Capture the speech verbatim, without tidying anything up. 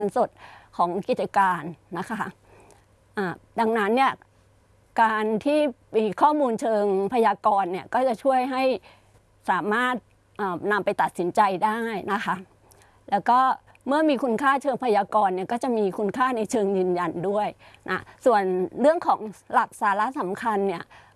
สดของกิจการนะคะดังนั้นเนี่ยการที่มีข้อมูลเชิงพยากรณ์เนี่ยก็จะช่วยให้สามารถนำไปตัดสินใจได้นะคะแล้วก็เมื่อมีคุณค่าเชิงพยากรณ์เนี่ยก็จะมีคุณค่าในเชิงยืนยันด้วยนะส่วนเรื่องของหลักสาระสำคัญเนี่ย